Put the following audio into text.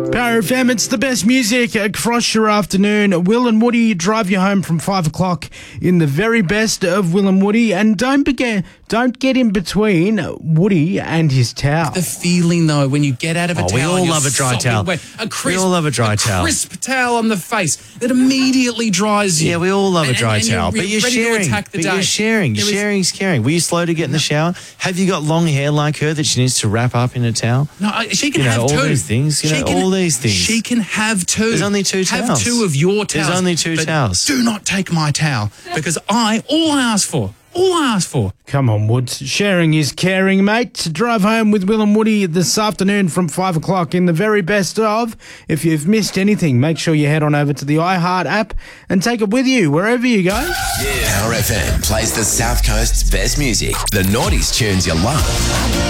Power FM, it's the best music across your afternoon. Will and Woody drive you home from 5 o'clock in the very best of Will and Woody. And don't get in between Woody and his towel. The feeling, though, when you get out of a towel. We all love a dry towel. Wet, We all love a dry towel. crisp towel on the face that immediately dries you. Yeah, we all love a dry towel. But you're ready sharing. to attack the But day. you're sharing. Sharing's caring. Were you slow to get in the shower? Have you got long hair like her that she needs to wrap up in a towel? No, she can have all two. these things. All these things. She can have two. There's only two have towels. Have two of your towels. There's only two but towels. Do not take my towel because all I ask for. Come on, Woods. Sharing is caring, mate. Drive home with Will and Woody this afternoon from 5 o'clock in the very best of. If you've missed anything, make sure you head on over to the iHeart app and take it with you wherever you go. Power FM plays the South Coast's best music. The Naughties tunes you love.